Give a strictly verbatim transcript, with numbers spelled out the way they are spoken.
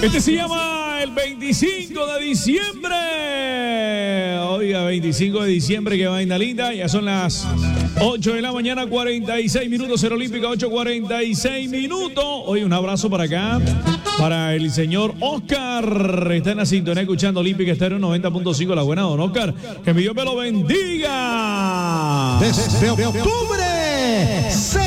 Este se llama el veinticinco de diciembre. Oiga, veinticinco de diciembre, qué vaina linda. Ya son las ocho de la mañana, cuarenta y seis minutos. Cero Olímpica, ocho cuarenta y seis minutos. Hoy un abrazo para acá, para el señor Oscar. Está en la sintonía escuchando Olímpica Estéreo noventa punto cinco. La buena, don Oscar. Que mi Dios me lo bendiga. Desde octubre.